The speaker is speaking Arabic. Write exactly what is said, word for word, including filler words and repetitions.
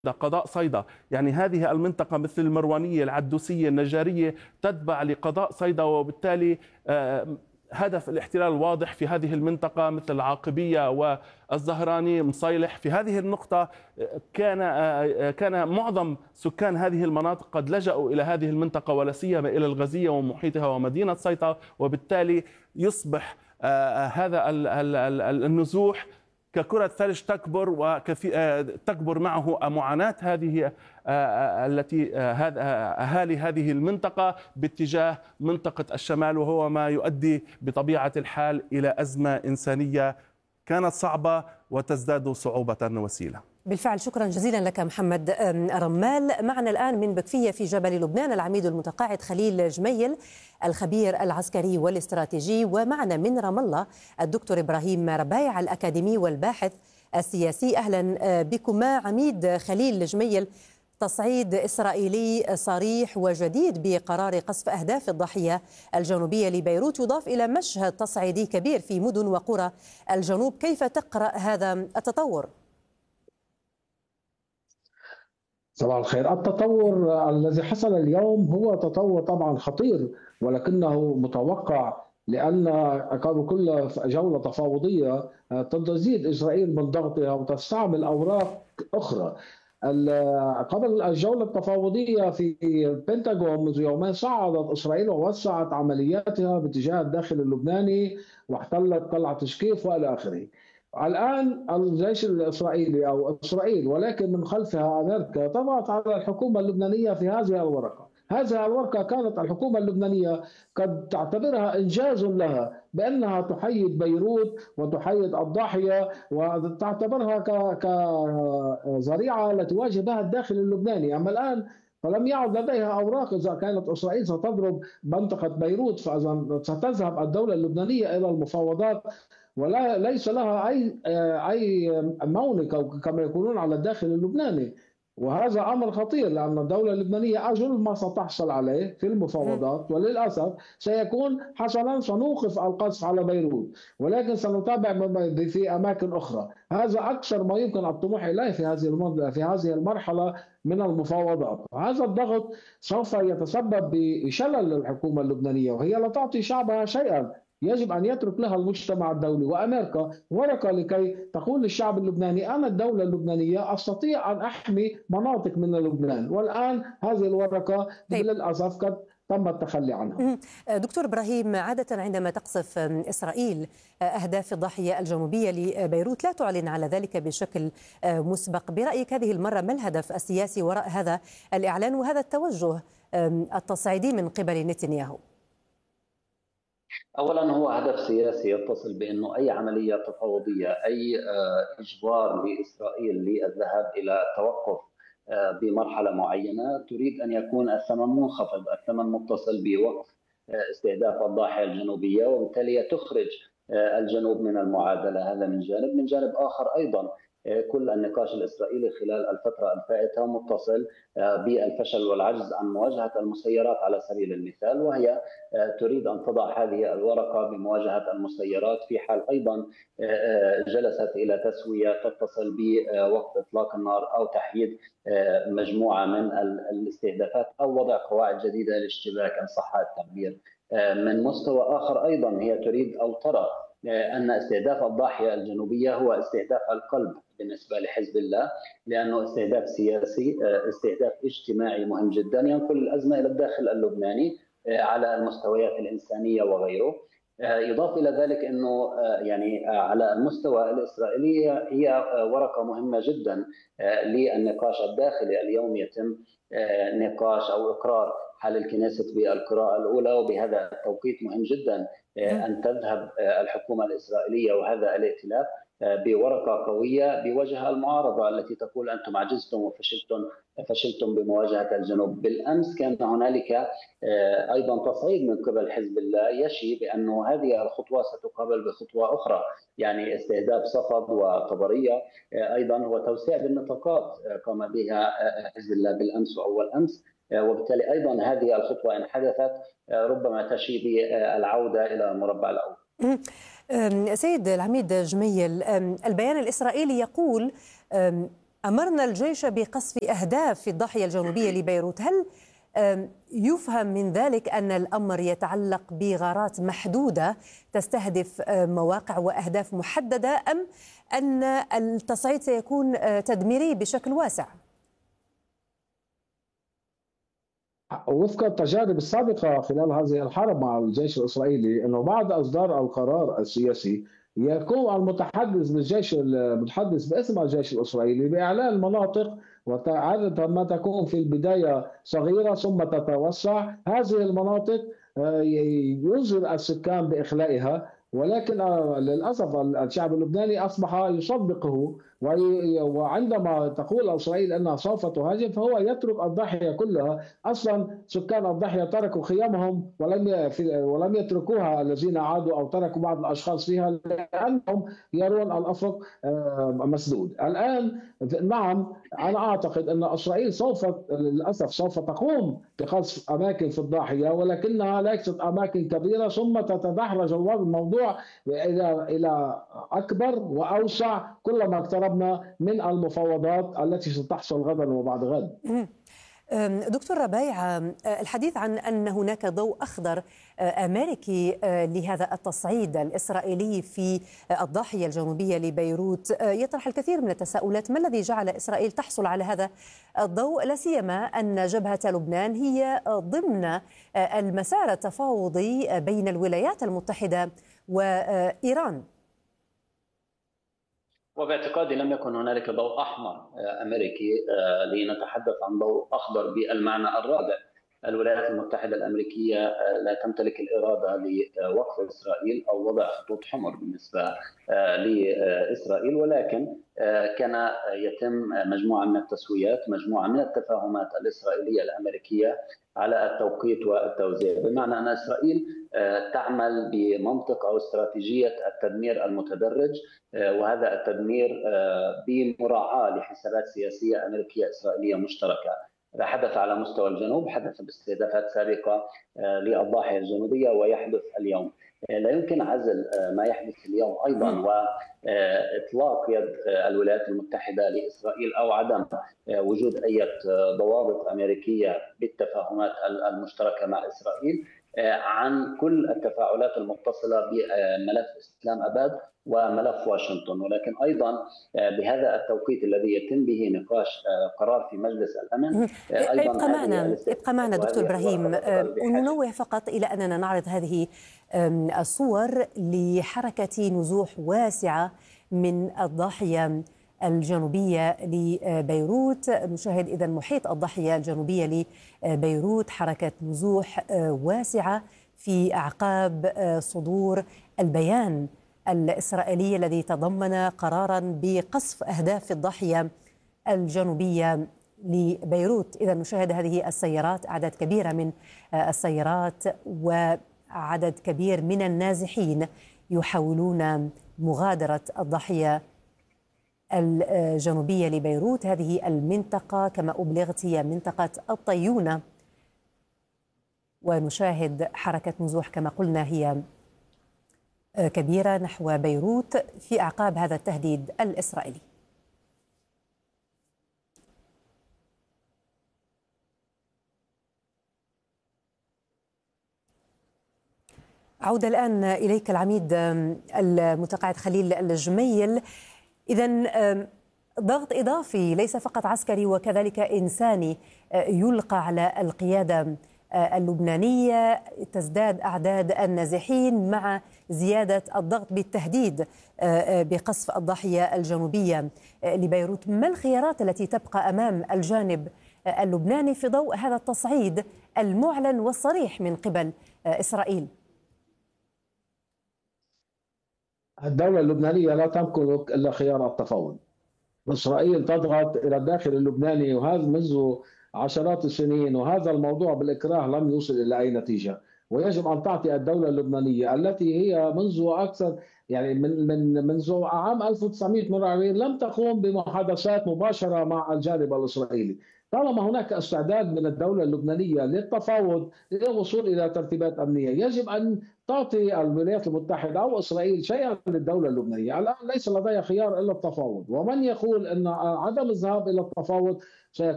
قضاء صيدا. يعني هذه المنطقة مثل المروانية العدوسية النجارية تتبع لقضاء صيدا، وبالتالي هدف الاحتلال واضح في هذه المنطقة مثل العاقبية والزهراني مصيلح. في هذه النقطة كان كان معظم سكان هذه المناطق قد لجأوا إلى هذه المنطقة ولا سيما إلى الغزية ومحيطها ومدينة صيدا، وبالتالي يصبح هذا النزوح ككرة ثلج تكبر وتكبر معه معاناة هذه التي أهالي هذه المنطقة باتجاه منطقة الشمال، وهو ما يؤدي بطبيعة الحال إلى أزمة إنسانية كانت صعبة وتزداد صعوبة وسيلة. بالفعل، شكرا جزيلا لك محمد رمال. معنا الآن من بكفية في جبل لبنان العميد المتقاعد خليل جميل الخبير العسكري والاستراتيجي، ومعنا من رام الله الدكتور إبراهيم ربايع الأكاديمي والباحث السياسي. أهلا بكما عميد خليل جميل. تصعيد إسرائيلي صريح وجديد بقرار قصف أهداف الضاحية الجنوبية لبيروت يضاف إلى مشهد تصعيدي كبير في مدن وقرى الجنوب، كيف تقرأ هذا التطور؟ صباح الخير. التطور الذي حصل اليوم هو تطور طبعا خطير ولكنه متوقع، لأن قبل كل جولة تفاوضية تزيد إسرائيل من ضغطها وتستعمل أوراق أخرى. قبل الجولة التفاوضية في البنتاغون منذ يومين صعدت إسرائيل ووسعت عملياتها باتجاه الداخل اللبناني واحتلت قلعة شكيف وإلى آخره. الآن الجيش الإسرائيلي أو إسرائيل ولكن من خلفها أمريكا تضغط على الحكومة اللبنانية في هذه الورقة. هذه الورقة كانت الحكومة اللبنانية قد تعتبرها إنجاز لها بأنها تحيد بيروت وتحيد الضاحية وتعتبرها كذريعة لتواجه بها الداخل اللبناني. أما الآن فلم يعد لديها أوراق. إذا كانت إسرائيل ستضرب منطقة بيروت فإذا ستذهب الدولة اللبنانية إلى المفاوضات ولا ليس لها أي أي مونك أو كما يقولون على الداخل اللبناني، وهذا أمر خطير لأن الدولة اللبنانية أجل ما ستحصل عليه في المفاوضات وللأسف سيكون حسنا سنوقف القصف على بيروت ولكن سنتابع في أماكن أخرى. هذا أكثر ما يمكن الطموح إليه في هذه في هذه المرحلة من المفاوضات. هذا الضغط سوف يتسبب بشلل للحكومة اللبنانية وهي لا تعطي شعبها شيئا. يجب أن يترك لها المجتمع الدولي وأمريكا ورقة لكي تقول للشعب اللبناني أنا الدولة اللبنانية أستطيع أن أحمي مناطق من لبنان، والآن هذه الورقة للأسف قد تم التخلي عنها. دكتور إبراهيم، عادة عندما تقصف إسرائيل أهداف الضاحية الجنوبية لبيروت لا تعلن على ذلك بشكل مسبق. برأيك هذه المرة ما الهدف السياسي وراء هذا الإعلان وهذا التوجه التصعيدي من قبل نتنياهو؟ اولا هو هدف سياسي يتصل بانه اي عمليه تفاوضيه، اي اجبار لاسرائيل للذهاب الى توقف بمرحله معينه تريد ان يكون الثمن منخفض، الثمن متصل بوقف استهداف الضاحيه الجنوبيه، وبالتالي تخرج الجنوب من المعادله. هذا من جانب. من جانب اخر ايضا كل النقاش الإسرائيلي خلال الفترة الفائتة متصل بالفشل والعجز عن مواجهة المسيرات على سبيل المثال، وهي تريد أن تضع هذه الورقة بمواجهة المسيرات في حال أيضا جلست إلى تسوية تتصل بوقف إطلاق النار أو تحييد مجموعة من الاستهدافات أو وضع قواعد جديدة للاشتباك إن صح التعبير. من مستوى آخر أيضا هي تريد أو ترى أن استهداف الضاحية الجنوبية هو استهداف القلب بالنسبة لحزب الله، لأنه استهداف سياسي، استهداف اجتماعي مهم جدا ينقل الأزمة إلى الداخل اللبناني على المستويات الإنسانية وغيره. يضاف إلى ذلك أنه يعني على المستوى الإسرائيلي هي ورقة مهمة جدا للنقاش الداخلي. اليوم يتم نقاش أو إقرار حل الكنيست بالقراءة الأولى، وبهذا التوقيت مهم جدا أن تذهب الحكومة الإسرائيلية وهذا الائتلاف بورقة قوية بوجه المعارضة التي تقول أنتم عجزتم وفشلتم فشلتم بمواجهة الجنوب. بالأمس كان هنالك أيضا تصعيد من قبل حزب الله يشي بأنه هذه الخطوة ستقابل بخطوة أخرى، يعني استهداف صفد وطبرية أيضا وتوسيع بالنطاقات قام بها حزب الله بالأمس وأول أمس، وبالتالي أيضا هذه الخطوة إن حدثت ربما تشي بالعودة إلى المربع الأول. سيد العميد جميل، البيان الإسرائيلي يقول أمرنا الجيش بقصف أهداف في الضاحية الجنوبية لبيروت. هل يفهم من ذلك أن الأمر يتعلق بغارات محدودة تستهدف مواقع وأهداف محددة، أم أن التصعيد سيكون تدميري بشكل واسع؟ وفق التجارب السابقة خلال هذه الحرب مع الجيش الإسرائيلي، أنه بعد إصدار القرار السياسي يقوم المتحدث بالجيش المتحدث باسم الجيش الإسرائيلي بإعلان المناطق، وعادة ما تكون في البداية صغيرة ثم تتوسع. هذه المناطق ينذر السكان بإخلائها، ولكن للأسف الشعب اللبناني أصبح يصدقه، وعندما تقول إسرائيل أنها سوف تهاجم فهو يترك الضاحية كلها. أصلا سكان الضاحية تركوا خيامهم ولم ولم يتركوها الذين عادوا أو تركوا بعض الأشخاص فيها، لأنهم يرون الأفق مسدود. الآن نعم، أنا أعتقد أن إسرائيل سوف للأسف سوف تقوم بقصف أماكن في الضاحية، ولكنها ليست أماكن كبيرة، ثم تتدحرج الموضوع إلى إلى أكبر وأوسع كلما اقتربنا من المفاوضات التي ستحصل غدا وبعد غد. دكتور ربيع، الحديث عن أن هناك ضوء أخضر أمريكي لهذا التصعيد الإسرائيلي في الضاحية الجنوبية لبيروت يطرح الكثير من التساؤلات. ما الذي جعل إسرائيل تحصل على هذا الضوء، لا سيما أن جبهة لبنان هي ضمن المسار التفاوضي بين الولايات المتحدة وإيران؟ وباعتقادي لم يكن هنالك ضوء أحمر أمريكي، لنتحدث عن ضوء أخضر بالمعنى الرابع. الولايات المتحدة الأمريكية لا تمتلك الإرادة لوقف إسرائيل أو وضع خطوط حمر بالنسبة لإسرائيل، ولكن كان يتم مجموعة من التسويات، مجموعة من التفاهمات الإسرائيلية الأمريكية على التوقيت والتوزيع، بمعنى أن إسرائيل تعمل بمنطق أو استراتيجية التدمير المتدرج، وهذا التدمير بمراعاة لحسابات سياسية أمريكية إسرائيلية مشتركة. هذا حدث على مستوى الجنوب، حدث باستهدافات سابقة للضاحية الجنوبية ويحدث اليوم. لا يمكن عزل ما يحدث اليوم أيضا وإطلاق يد الولايات المتحدة لإسرائيل أو عدم وجود أي ضوابط أمريكية بالتفاهمات المشتركة مع إسرائيل عن كل التفاعلات المتصلة بملف إسلام أباد وملف واشنطن. ولكن أيضا بهذا التوقيت الذي يتم به نقاش قرار في مجلس الأمن أيضا ابقى معنا ابقى معنا دكتور إبراهيم، وننوه فقط إلى أننا نعرض هذه الصور لحركة نزوح واسعة من الضاحية الجنوبية لبيروت. نشاهد إذا محيط الضاحية الجنوبية لبيروت حركة نزوح واسعة في أعقاب صدور البيان الإسرائيلي الذي تضمن قراراً بقصف أهداف في الضاحية الجنوبية لبيروت. إذا نشاهد هذه السيارات، أعداد كبيرة من السيارات وعدد كبير من النازحين يحاولون مغادرة الضاحية الجنوبية لبيروت. هذه المنطقة كما أبلغت هي منطقة الطيونة، ونشاهد حركة نزوح كما قلنا هي كبيرة نحو بيروت في أعقاب هذا التهديد الإسرائيلي. عودة الآن إليك العميد المتقاعد خليل الجميل. إذن ضغط إضافي ليس فقط عسكري وكذلك إنساني يلقى على القيادة اللبنانية، تزداد أعداد النازحين مع زيادة الضغط بالتهديد بقصف الضاحية الجنوبية لبيروت. ما الخيارات التي تبقى أمام الجانب اللبناني في ضوء هذا التصعيد المعلن والصريح من قبل إسرائيل؟ الدولة اللبنانية لا تملك إلا خيار التفاوض. إسرائيل تضغط إلى الداخل اللبناني وهذا منذ عشرات السنين، وهذا الموضوع بالإكراه لم يوصل إلى أي نتيجة. ويجب أن تعطي الدولة اللبنانية التي هي منذ أكثر يعني من من منذ عام ألف وتسعمئة وثمانية وأربعين لم تقوم بمحادثات مباشرة مع الجانب الإسرائيلي. طالما هناك استعداد من الدولة اللبنانية للتفاوض للوصول إلى ترتيبات أمنية، يجب أن تعطي الولايات المتحدة أو إسرائيل شيئا للدولة اللبنانية. الآن ليس لديها خيار إلا التفاوض، ومن يقول أن عدم الذهاب إلى التفاوض